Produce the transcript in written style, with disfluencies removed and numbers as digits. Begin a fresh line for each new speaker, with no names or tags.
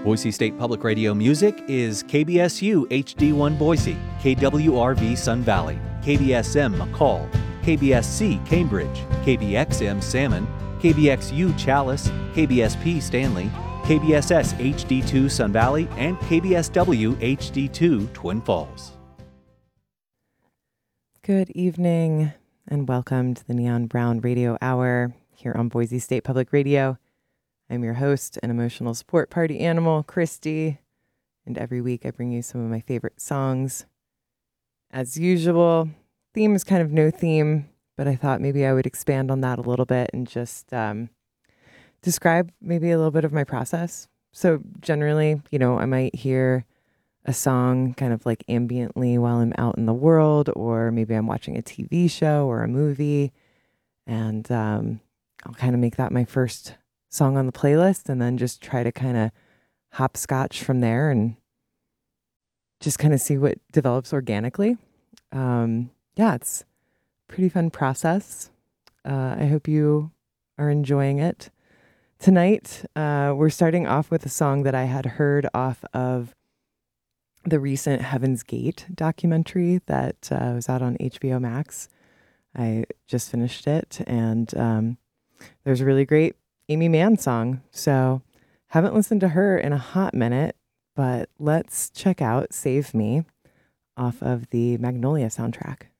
Boise State Public Radio music is KBSU HD1 Boise, KWRV Sun Valley, KBSM McCall, KBSC Cambridge, KBXM Salmon, KBXU Chalice, KBSP Stanley, KBSS HD2 Sun Valley, and KBSW HD2 Twin Falls.
Good evening and welcome to the Neon Brown Radio Hour here on Boise State Public Radio. I'm your host and emotional support party animal, Christy, and every week I bring you some of my favorite songs. As usual, theme is kind of no theme, but I thought maybe I would expand on that a little bit and just describe maybe a little bit of my process. So generally, I might hear a song kind of like ambiently while I'm out in the world, or maybe I'm watching a TV show or a movie, and I'll kind of make that my first song on the playlist and then just try to kind of hopscotch from there and just kind of see what develops organically. It's a pretty fun process. I hope you are enjoying it. Tonight, we're starting off with a song that I had heard off of the recent Heaven's Gate documentary that was out on HBO Max. I just finished it, and there's a really great Amy Mann song. So haven't listened to her in a hot minute, but let's check out Save Me off of the Magnolia soundtrack.